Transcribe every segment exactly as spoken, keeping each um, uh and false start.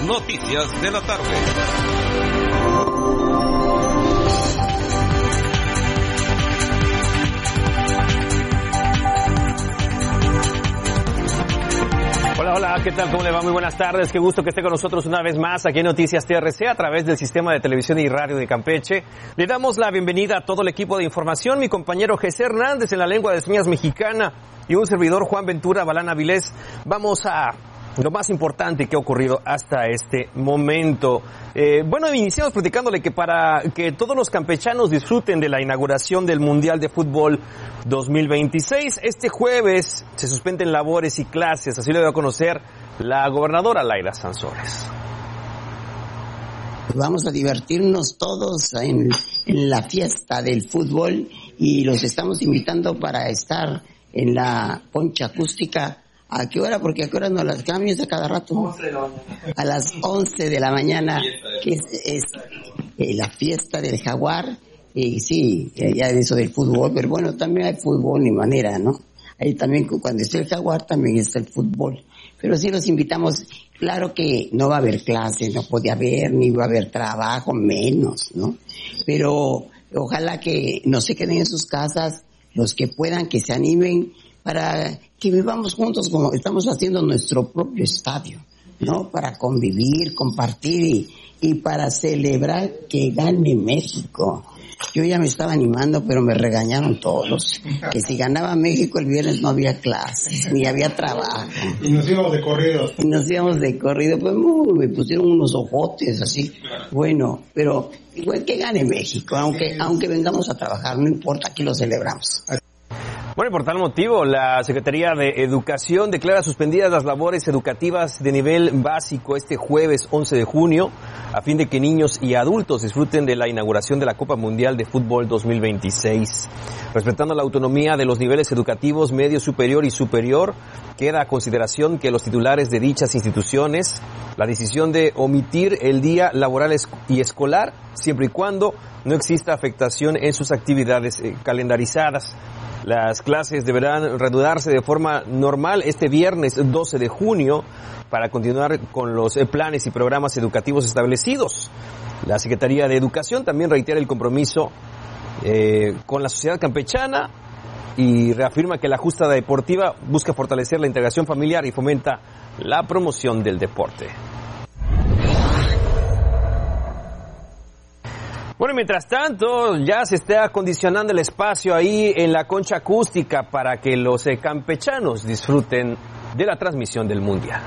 Noticias de la tarde. Hola, hola, ¿qué tal? ¿Cómo le va? Muy buenas tardes. Qué gusto que esté con nosotros una vez más aquí en Noticias T R C a través del Sistema de Televisión y Radio de Campeche. Le damos la bienvenida a todo el equipo de información, mi compañero José Hernández en la lengua de señas mexicana y un servidor Juan Ventura Balán Avilés. Vamos a lo más importante que ha ocurrido hasta este momento. Eh, bueno, iniciamos platicándole que para que todos los campechanos disfruten de la inauguración del Mundial de Fútbol dos mil veintiséis, este jueves se suspenden labores y clases, así lo dio a conocer la gobernadora Laida Sansores. Vamos a divertirnos todos en, en la fiesta del fútbol y los estamos invitando para estar en la concha acústica. ¿A qué hora? Porque a qué hora no las cambios a cada rato. A las once de la mañana, que es, es eh, la fiesta del jaguar. Y sí, ya de eso del fútbol, pero bueno, también hay fútbol ni manera, ¿no? Ahí también, cuando está el jaguar, también está el fútbol. Pero sí los invitamos. Claro que no va a haber clases, no puede haber, ni va a haber trabajo, menos, ¿no? Pero ojalá que no se queden en sus casas, los que puedan, que se animen, para que vivamos juntos como estamos haciendo nuestro propio estadio, ¿no? Para convivir, compartir y, y para celebrar que gane México. Yo ya me estaba animando, pero me regañaron todos. Que si ganaba México el viernes no había clases, ni había trabajo. Y nos íbamos de corrido. Y nos íbamos de corrido, pues uh, me pusieron unos ojotes así. Bueno, pero igual que gane México, aunque, aunque vengamos a trabajar, no importa, aquí lo celebramos. Bueno, y por tal motivo, la Secretaría de Educación declara suspendidas las labores educativas de nivel básico este jueves once de junio, a fin de que niños y adultos disfruten de la inauguración de la Copa Mundial de Fútbol dos mil veintiséis. Respetando la autonomía de los niveles educativos medio superior y superior, queda a consideración que los titulares de dichas instituciones, la decisión de omitir el día laboral y escolar, siempre y cuando no exista afectación en sus actividades calendarizadas. Las clases deberán reanudarse de forma normal este viernes doce de junio para continuar con los planes y programas educativos establecidos. La Secretaría de Educación también reitera el compromiso eh, con la sociedad campechana y reafirma que la justa deportiva busca fortalecer la integración familiar y fomenta la promoción del deporte. Bueno, mientras tanto, ya se está acondicionando el espacio ahí en la concha acústica para que los eh, campechanos disfruten de la transmisión del Mundial.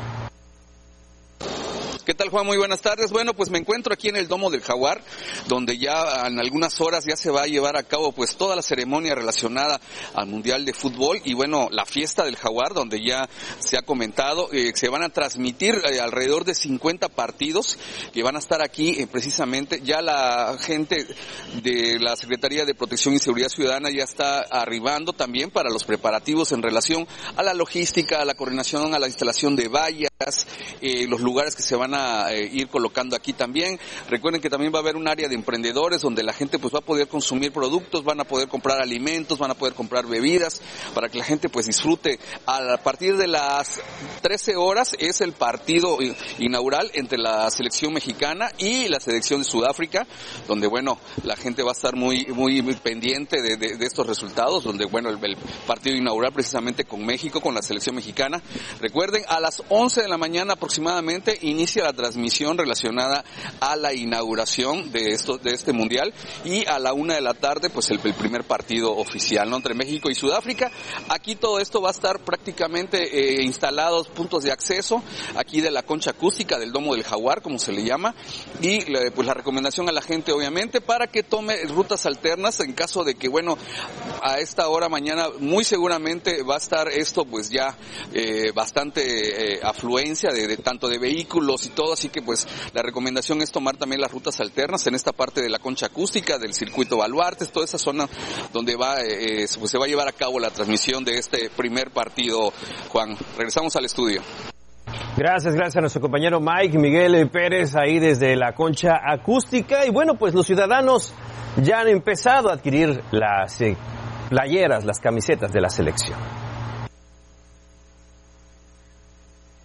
¿Qué tal, Juan? Muy buenas tardes. Bueno, pues me encuentro aquí en el Domo del Jaguar, donde ya en algunas horas ya se va a llevar a cabo pues toda la ceremonia relacionada al Mundial de Fútbol y bueno, la fiesta del Jaguar, donde ya se ha comentado, eh, se van a transmitir eh, alrededor de cincuenta partidos que van a estar aquí eh, precisamente. Ya la gente de la Secretaría de Protección y Seguridad Ciudadana ya está arribando también para los preparativos en relación a la logística, a la coordinación, a la instalación de vallas, eh, los lugares que se van a Eh, ir colocando aquí también. Recuerden que también va a haber un área de emprendedores donde la gente pues va a poder consumir productos, van a poder comprar alimentos, van a poder comprar bebidas para que la gente pues disfrute. A partir de las trece horas es el partido inaugural entre la selección mexicana y la selección de Sudáfrica, donde bueno, la gente va a estar muy muy, muy pendiente de, de, de estos resultados, donde bueno, el, el partido inaugural precisamente con México, con la selección mexicana. Recuerden, a las once de la mañana aproximadamente inicia la transmisión relacionada a la inauguración de esto, de este mundial, y a la una de la tarde pues el, el primer partido oficial, ¿no?, entre México y Sudáfrica. Aquí todo esto va a estar prácticamente eh, instalados puntos de acceso aquí de la concha acústica del Domo del Jaguar, como se le llama, y pues la recomendación a la gente obviamente para que tome rutas alternas en caso de que bueno, a esta hora mañana muy seguramente va a estar esto pues ya eh, bastante eh, afluencia de, de tanto de vehículos y todo, así que pues la recomendación es tomar también las rutas alternas en esta parte de la concha acústica, del circuito Baluartes, toda esa zona donde va eh, pues se va a llevar a cabo la transmisión de este primer partido. Juan, regresamos al estudio. Gracias, gracias a nuestro compañero Mike Miguel Pérez ahí desde la concha acústica. Y bueno, pues los ciudadanos ya han empezado a adquirir las eh, playeras, las camisetas de la selección.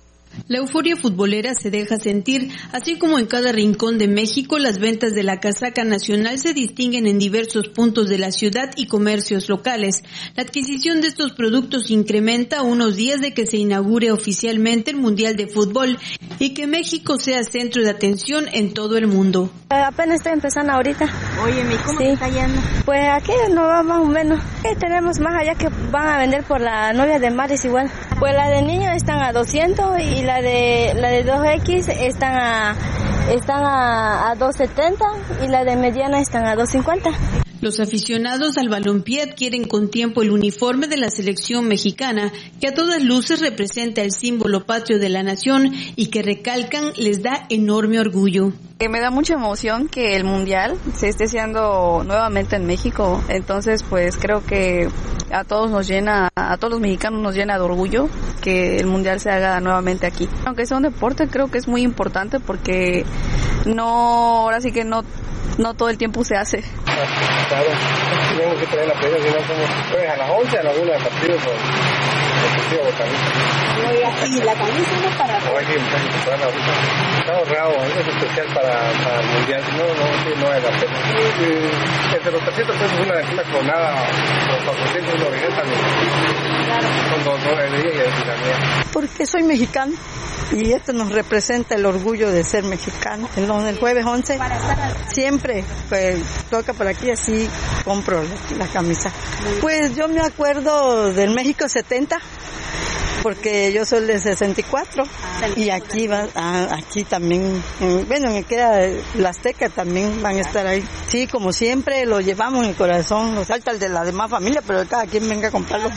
La euforia futbolera se deja sentir, así como en cada rincón de México, las ventas de la casaca nacional se distinguen en diversos puntos de la ciudad y comercios locales. La adquisición de estos productos incrementa a unos días de que se inaugure oficialmente el Mundial de Fútbol y que México sea centro de atención en todo el mundo. Eh, apenas estoy empezando ahorita. Oye, ¿cómo sí. te está yendo? Pues aquí no va más o menos. Eh, tenemos más allá que van a vender por la novia de Maris igual. Pues las de niños están a doscientos y la de la de dos equis están a están a, a dos setenta y la de mediana están a dos cincuenta. Los aficionados al balompié adquieren con tiempo el uniforme de la selección mexicana, que a todas luces representa el símbolo patrio de la nación y que recalcan les da enorme orgullo. Me da mucha emoción que el mundial se esté haciendo nuevamente en México, entonces pues creo que a todos nos llena, a todos los mexicanos nos llena de orgullo que el mundial se haga nuevamente aquí. Aunque sea un deporte, creo que es muy importante porque no, ahora sí que no, no todo el tiempo se hace. Claro, tenemos que traer la pelea, si no como jueves a las once, a la una del partido con el partido botanista. ¿Y la camisa no para? No hay que comprar la ruta. Está ahorrado, es especial para, para el mundial, no, no, sí, no es la pena. Y entre los trescientos pesos una, una clonada, los cuatrocientos una original también. Claro. Son dos dólares de día y la mía. Porque soy mexicano. Y esto nos representa el orgullo de ser mexicano. El, el jueves once, siempre pues, toca por aquí, así compro la, la camisa. Pues yo me acuerdo del México setenta, porque yo soy de sesenta y cuatro, y aquí va, aquí también, bueno, me queda la Azteca, también van a estar ahí. Sí, como siempre, lo llevamos en el corazón, nos falta el de la demás familia, pero cada quien venga a comprarlo.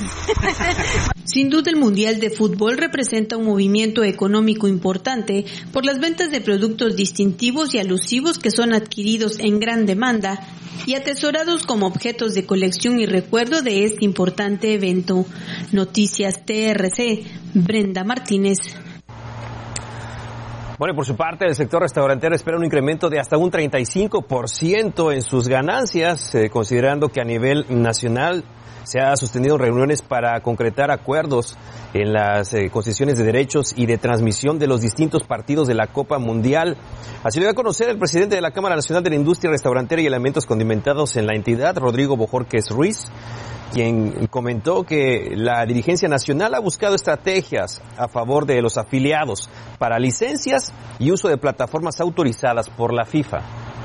Sin duda el Mundial de Fútbol representa un movimiento económico importante por las ventas de productos distintivos y alusivos que son adquiridos en gran demanda y atesorados como objetos de colección y recuerdo de este importante evento. Noticias T R C, Brenda Martínez. Bueno, y por su parte, el sector restaurantero espera un incremento de hasta un treinta y cinco por ciento en sus ganancias, eh, considerando que a nivel nacional se ha sostenido reuniones para concretar acuerdos en las eh, concesiones de derechos y de transmisión de los distintos partidos de la Copa Mundial. Así lo dio a conocer el presidente de la Cámara Nacional de la Industria Restaurantera y Alimentos Condimentados en la entidad, Rodrigo Bojorquez Ruiz, quien comentó que la dirigencia nacional ha buscado estrategias a favor de los afiliados para licencias y uso de plataformas autorizadas por la FIFA.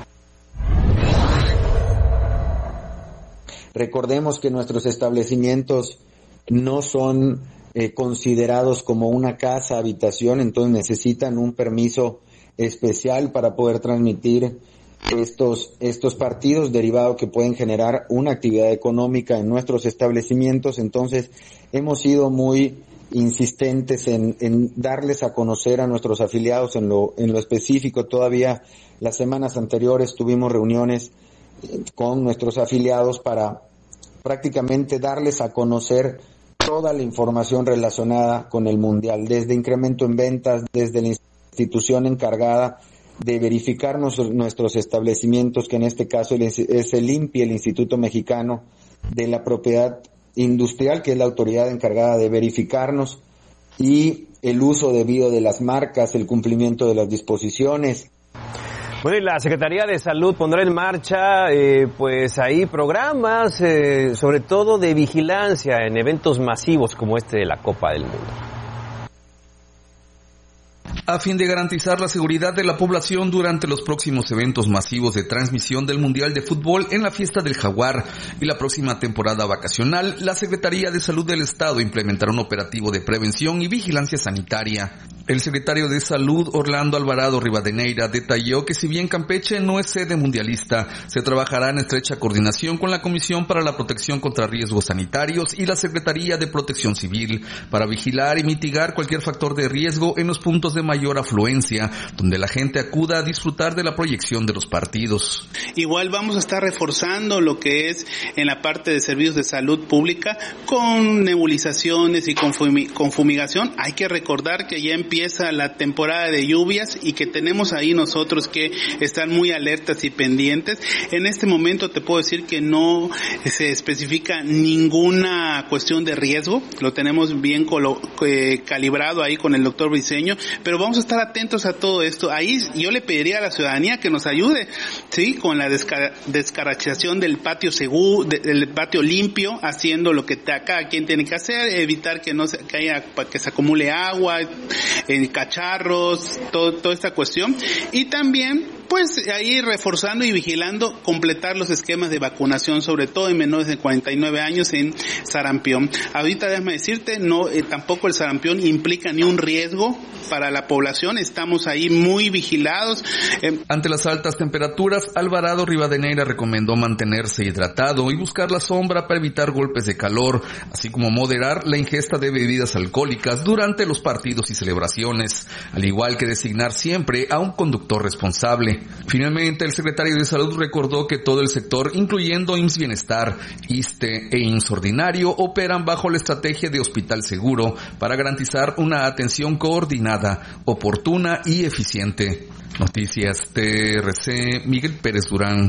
Recordemos que nuestros establecimientos no son eh, considerados como una casa, habitación, entonces necesitan un permiso especial para poder transmitir estos estos partidos, derivado que pueden generar una actividad económica en nuestros establecimientos. Entonces hemos sido muy insistentes en, en darles a conocer a nuestros afiliados en lo en lo específico. Todavía las semanas anteriores tuvimos reuniones con nuestros afiliados para prácticamente darles a conocer toda la información relacionada con el Mundial, desde incremento en ventas, desde la institución encargada de verificar nuestros, nuestros establecimientos, que en este caso es el I N P I, el Instituto Mexicano de la Propiedad Industrial, que es la autoridad encargada de verificarnos, y el uso debido de las marcas, el cumplimiento de las disposiciones. Bueno, y la Secretaría de Salud pondrá en marcha, eh, pues ahí programas, eh, sobre todo de vigilancia en eventos masivos como este de la Copa del Mundo. A fin de garantizar la seguridad de la población durante los próximos eventos masivos de transmisión del Mundial de Fútbol en la Fiesta del Jaguar y la próxima temporada vacacional, la Secretaría de Salud del Estado implementará un operativo de prevención y vigilancia sanitaria. El secretario de Salud, Orlando Alvarado Rivadeneira, detalló que si bien Campeche no es sede mundialista, se trabajará en estrecha coordinación con la Comisión para la Protección contra Riesgos Sanitarios y la Secretaría de Protección Civil para vigilar y mitigar cualquier factor de riesgo en los puntos de mayor afluencia, donde la gente acuda a disfrutar de la proyección de los partidos. Igual vamos a estar reforzando lo que es en la parte de servicios de salud pública con nebulizaciones y con, fumi- con fumigación. Hay que recordar que ya empieza empieza la temporada de lluvias y que tenemos ahí nosotros que estar muy alertas y pendientes. En este momento te puedo decir que no se especifica ninguna cuestión de riesgo, lo tenemos bien colo- eh, calibrado ahí con el doctor Briceño, pero vamos a estar atentos a todo esto. Ahí yo le pediría a la ciudadanía que nos ayude, sí, con la desca- descarachación del patio seguro, de, del patio limpio, haciendo lo que cada quien tiene que hacer, evitar que no se, que haya, que se acumule agua en cacharros, todo, toda esta cuestión. Y también, pues, ahí reforzando y vigilando, completar los esquemas de vacunación, sobre todo en menores de cuarenta y nueve años en sarampión. Ahorita déjame decirte, no, eh, tampoco el sarampión implica ni un riesgo para la población, estamos ahí muy vigilados. Eh. Ante las altas temperaturas, Alvarado Rivadeneira recomendó mantenerse hidratado y buscar la sombra para evitar golpes de calor, así como moderar la ingesta de bebidas alcohólicas durante los partidos y celebraciones, al igual que designar siempre a un conductor responsable. Finalmente, el secretario de Salud recordó que todo el sector, incluyendo I M S S Bienestar, ISSSTE e I M S S Ordinario, operan bajo la estrategia de hospital seguro para garantizar una atención coordinada, oportuna y eficiente. Noticias T R C, Miguel Pérez Durán.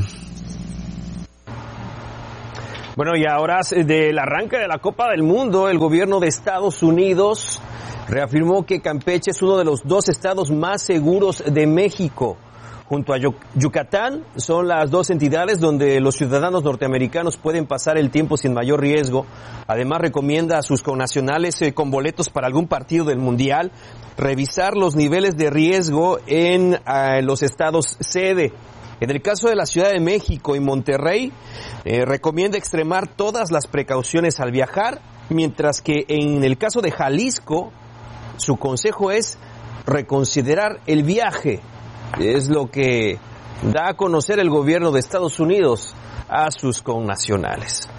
Bueno, y ahora del arranque de la Copa del Mundo, el gobierno de Estados Unidos reafirmó que Campeche es uno de los dos estados más seguros de México. Junto a Yucatán son las dos entidades donde los ciudadanos norteamericanos pueden pasar el tiempo sin mayor riesgo. Además, recomienda a sus connacionales eh, con boletos para algún partido del Mundial revisar los niveles de riesgo en eh, los estados sede. En el caso de la Ciudad de México y Monterrey, eh, recomienda extremar todas las precauciones al viajar, mientras que en el caso de Jalisco, su consejo es reconsiderar el viaje. Es lo que da a conocer el gobierno de Estados Unidos a sus connacionales.